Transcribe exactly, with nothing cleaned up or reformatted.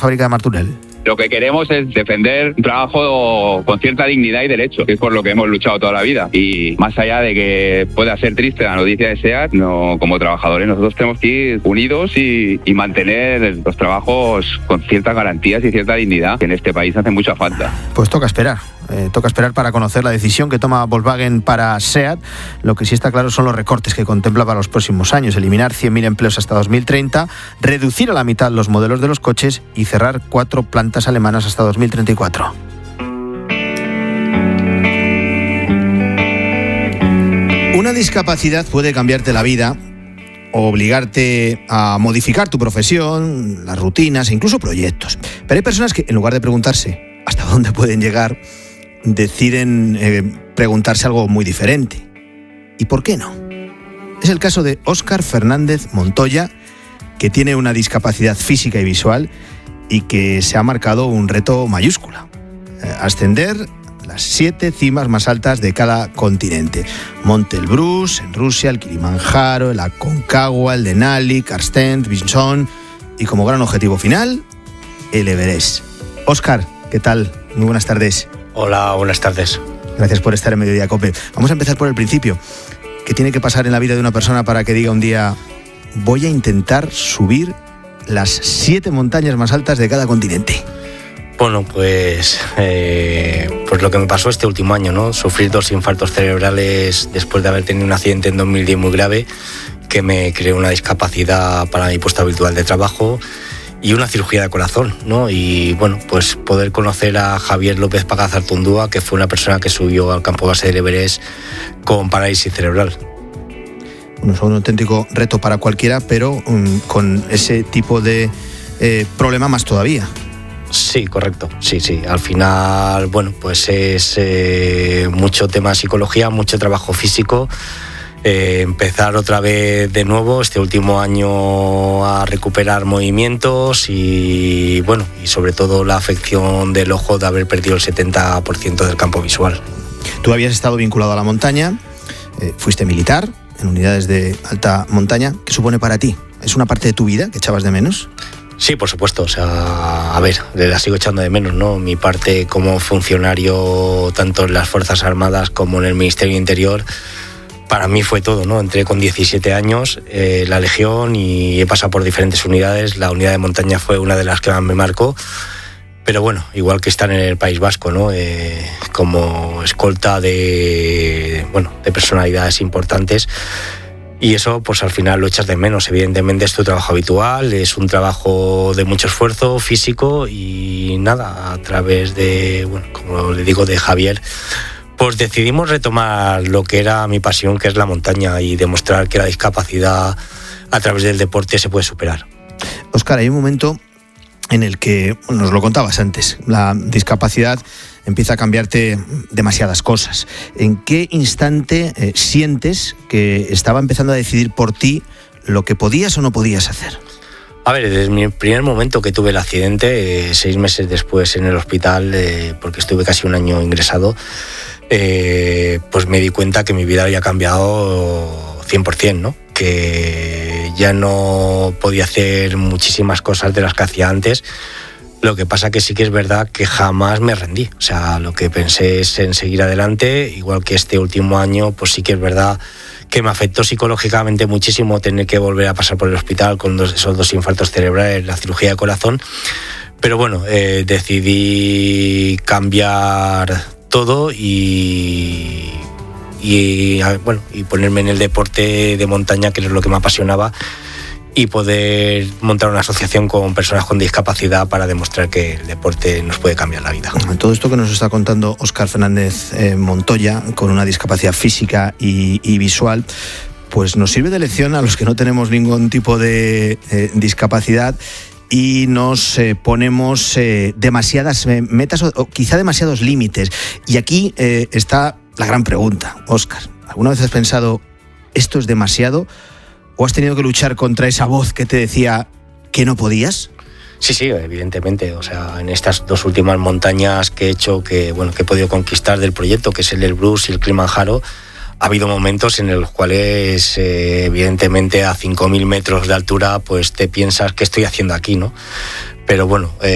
fábrica de Martorell? Lo que queremos es defender un trabajo con cierta dignidad y derecho, que es por lo que hemos luchado toda la vida. Y más allá de que pueda ser triste la noticia de SEAT, no, como trabajadores nosotros tenemos que ir unidos y, y mantener los trabajos con ciertas garantías y cierta dignidad, que en este país hace mucha falta. Pues toca esperar. Eh, toca esperar para conocer la decisión que toma Volkswagen para SEAT. Lo que sí está claro son los recortes que contempla para los próximos años: eliminar cien mil empleos hasta dos mil treinta, reducir a la mitad los modelos de los coches y cerrar cuatro plantas alemanas hasta dos mil treinta y cuatro. Una discapacidad puede cambiarte la vida o obligarte a modificar tu profesión, las rutinas e incluso proyectos. Pero hay personas que, en lugar de preguntarse hasta dónde pueden llegar, deciden eh, preguntarse algo muy diferente. ¿Y por qué no? Es el caso de Óscar Fernández Montoya, que tiene una discapacidad física y visual y que se ha marcado un reto mayúsculo: eh, ascender las siete cimas más altas de cada continente. Monte Elbrus en Rusia, el Kilimanjaro, el Aconcagua, el Denali, Karstens, Vinson y, como gran objetivo final, el Everest. Óscar, ¿qué tal? Muy buenas tardes. Hola, buenas tardes. Gracias por estar en Mediodía Cope. Vamos a empezar por el principio. ¿Qué tiene que pasar en la vida de una persona para que diga un día: voy a intentar subir las siete montañas más altas de cada continente? Bueno, pues, eh, pues lo que me pasó este último año, ¿no? Sufrir dos infartos cerebrales después de haber tenido un accidente en dos mil diez muy grave, que me creó una discapacidad para mi puesto habitual de trabajo y una cirugía de corazón, ¿no? Y bueno, pues poder conocer a Javier López Pagaz Artundúa, que fue una persona que subió al campo base del Everest con parálisis cerebral. Bueno, es un auténtico reto para cualquiera, pero um, con ese tipo de eh, problema más todavía. Sí, correcto, sí, sí. Al final, bueno, pues es eh, mucho tema de psicología, mucho trabajo físico. Eh, empezar otra vez de nuevo este último año a recuperar movimientos y bueno, y sobre todo la afección del ojo de haber perdido el setenta por ciento del campo visual. Tú habías estado vinculado a la montaña, eh, fuiste militar en unidades de alta montaña. ¿Qué supone para ti? ¿Es una parte de tu vida que echabas de menos? Sí, por supuesto, o sea, a ver, la sigo echando de menos, ¿no? Mi parte como funcionario tanto en las Fuerzas Armadas como en el Ministerio de Interior, para mí fue todo, ¿no? Entré con diecisiete años, eh, la Legión, y he pasado por diferentes unidades. La unidad de montaña fue una de las que más me marcó, pero bueno, igual que estar en el País Vasco, ¿no? Eh, como escolta de, bueno, de personalidades importantes. Y eso, pues al final lo echas de menos. Evidentemente es tu trabajo habitual, es un trabajo de mucho esfuerzo físico y nada, a través de, bueno, como le digo, de Javier, pues decidimos retomar lo que era mi pasión, que es la montaña, y demostrar que la discapacidad a través del deporte se puede superar. Óscar, hay un momento en el que, nos lo contabas antes, la discapacidad empieza a cambiarte demasiadas cosas. ¿En qué instante eh, sientes que estaba empezando a decidir por ti lo que podías o no podías hacer? A ver, desde mi primer momento que tuve el accidente, eh, seis meses después en el hospital, eh, porque estuve casi un año ingresado, eh, pues me di cuenta que mi vida había cambiado cien por ciento, ¿no? Que ya no podía hacer muchísimas cosas de las que hacía antes. Lo que pasa que sí que es verdad que jamás me rendí. O sea, lo que pensé es en seguir adelante, igual que este último año, pues sí que es verdad que me afectó psicológicamente muchísimo tener que volver a pasar por el hospital con dos, esos dos infartos cerebrales, la cirugía de corazón. Pero bueno, eh, decidí cambiar todo y, y, bueno, y ponerme en el deporte de montaña, que es lo que me apasionaba, y poder montar una asociación con personas con discapacidad para demostrar que el deporte nos puede cambiar la vida. Todo esto que nos está contando Óscar Fernández eh, Montoya, con una discapacidad física y, y visual, pues nos sirve de lección a los que no tenemos ningún tipo de eh, discapacidad y nos eh, ponemos eh, demasiadas eh, metas o, o quizá demasiados límites. Y aquí eh, está la gran pregunta, Óscar. ¿Alguna vez has pensado, esto es demasiado? ¿O has tenido que luchar contra esa voz que te decía que no podías? Sí, sí, evidentemente. O sea, en estas dos últimas montañas que he hecho, que bueno, que he podido conquistar del proyecto, que es el Elbrus y el Kilimanjaro, ha habido momentos en los cuales, eh, evidentemente, a cinco mil metros de altura, pues te piensas, ¿qué estoy haciendo aquí, no? Pero bueno, eh,